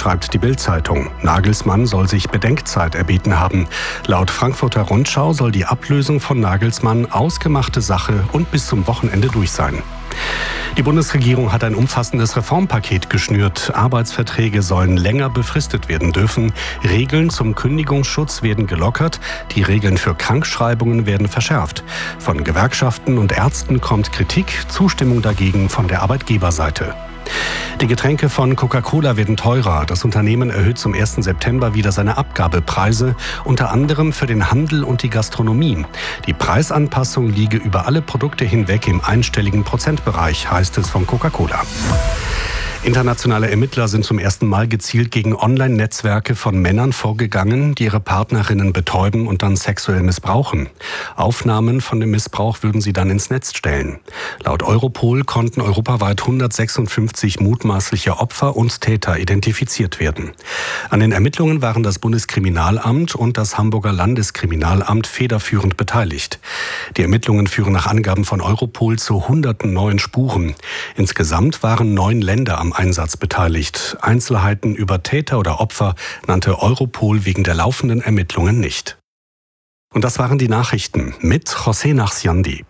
schreibt die Bild-Zeitung. Nagelsmann soll sich Bedenkzeit erbeten haben. Laut Frankfurter Rundschau soll die Ablösung von Nagelsmann ausgemachte Sache und bis zum Wochenende durch sein. Die Bundesregierung hat ein umfassendes Reformpaket geschnürt. Arbeitsverträge sollen länger befristet werden dürfen. Regeln zum Kündigungsschutz werden gelockert. Die Regeln für Krankschreibungen werden verschärft. Von Gewerkschaften und Ärzten kommt Kritik, Zustimmung dagegen von der Arbeitgeberseite. Die Getränke von Coca-Cola werden teurer. Das Unternehmen erhöht zum 1. September wieder seine Abgabepreise, unter anderem für den Handel und die Gastronomie. Die Preisanpassung liege über alle Produkte hinweg im einstelligen Prozentbereich, heißt es von Coca-Cola. Internationale Ermittler sind zum ersten Mal gezielt gegen Online-Netzwerke von Männern vorgegangen, die ihre Partnerinnen betäuben und dann sexuell missbrauchen. Aufnahmen von dem Missbrauch würden sie dann ins Netz stellen. Laut Europol konnten europaweit 156 mutmaßliche Opfer und Täter identifiziert werden. An den Ermittlungen waren das Bundeskriminalamt und das Hamburger Landeskriminalamt federführend beteiligt. Die Ermittlungen führen nach Angaben von Europol zu hunderten neuen Spuren. Insgesamt waren 9 Länder am Einsatz beteiligt. Einzelheiten über Täter oder Opfer nannte Europol wegen der laufenden Ermittlungen nicht. Und das waren die Nachrichten mit José Nachsiandi.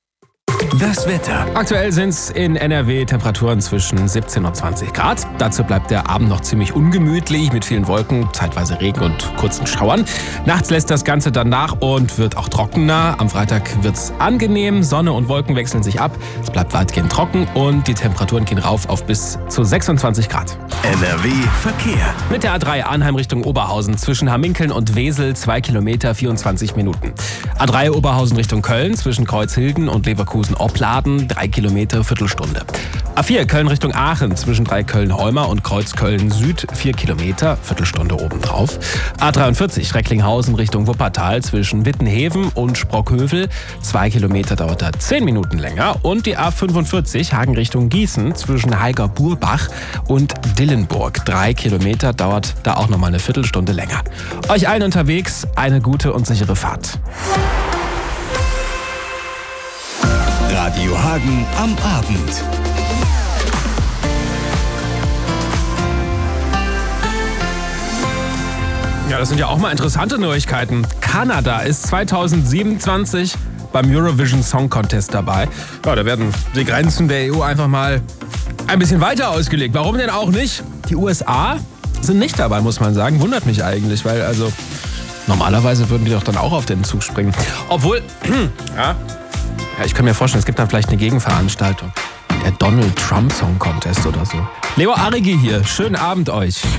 Das Wetter. Aktuell sind es in NRW Temperaturen zwischen 17 und 20 Grad. Dazu bleibt der Abend noch ziemlich ungemütlich mit vielen Wolken, zeitweise Regen und kurzen Schauern. Nachts lässt das Ganze dann nach und wird auch trockener. Am Freitag wird es angenehm. Sonne und Wolken wechseln sich ab. Es bleibt weitgehend trocken und die Temperaturen gehen rauf auf bis zu 26 Grad. NRW Verkehr. Mit der A3 Arnheim Richtung Oberhausen zwischen Hamminkeln und Wesel 2 Kilometer 24 Minuten. A3 Oberhausen Richtung Köln zwischen Kreuzhilden und Leverkusen-Opladen 3 Kilometer Viertelstunde. A4 Köln Richtung Aachen zwischen Dreiköln-Holmer und Kreuzköln-Süd 4 Kilometer Viertelstunde obendrauf. A43 Recklinghausen Richtung Wuppertal zwischen Wittenheven und Sprockhövel 2 Kilometer dauert da 10 Minuten länger. Und die A45 Hagen Richtung Gießen zwischen Heiger-Burbach und Dillenburg 3 Kilometer dauert da auch nochmal eine Viertelstunde länger. Euch allen unterwegs eine gute und sichere Fahrt. Radio Hagen am Abend. Ja, das sind ja auch mal interessante Neuigkeiten. Kanada ist 2027 beim Eurovision Song Contest dabei. Ja, da werden die Grenzen der EU einfach mal ein bisschen weiter ausgelegt. Warum denn auch nicht? Die USA sind nicht dabei, muss man sagen. Wundert mich eigentlich, weil also normalerweise würden die doch dann auch auf den Zug springen. Obwohl, ja, ich kann mir vorstellen, es gibt dann vielleicht eine Gegenveranstaltung. Der Donald Trump Song Contest oder so. Leo Arrigi hier, schönen Abend euch.